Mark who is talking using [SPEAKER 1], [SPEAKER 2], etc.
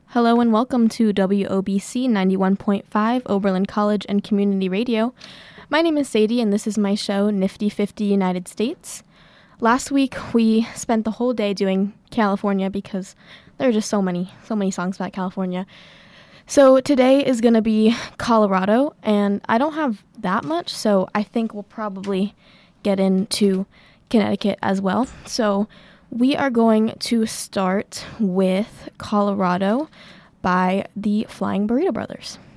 [SPEAKER 1] Hello and welcome to WOBC 91.5 Oberlin College and Community Radio. My name is Sadie and this is my show, Nifty 50 United States. Last week we spent the whole day doing California because there are just so many songs about California. So today is going to be Colorado, and I don't have that much, so I think we'll probably get into Connecticut as well. So we are going to start with Colorado by the Flying Burrito Brothers.